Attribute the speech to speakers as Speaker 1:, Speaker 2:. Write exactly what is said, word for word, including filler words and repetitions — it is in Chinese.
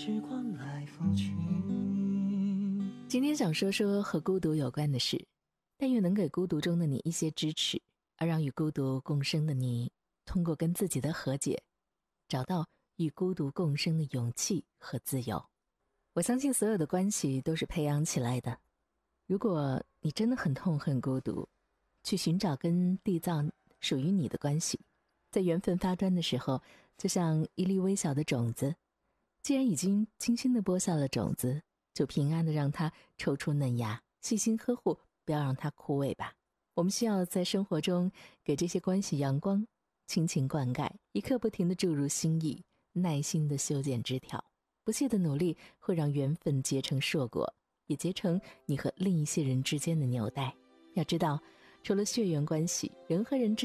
Speaker 1: 时光来拂去。
Speaker 2: 今天想说说和孤独有关的事，但愿能给孤独中的你一些支持，而让与孤独共生的你通过跟自己的和解，找到与孤独共生的勇气和自由。我相信所有的关系都是培养起来的，如果你真的很痛恨孤独，去寻找跟缔造属于你的关系，在缘分发端的时候，就像一粒微小的种子，既然已经精心地播下了种子，就平安地让它抽出嫩芽，细心呵护，不要让它枯萎吧。我们需要在生活中给这些关系阳光，亲情灌溉，一刻不停地注入心意，耐心地修剪枝条。不懈的努力会让缘分结成硕果，也结成你和另一些人之间的纽带。要知道，除了血缘关系，人和人之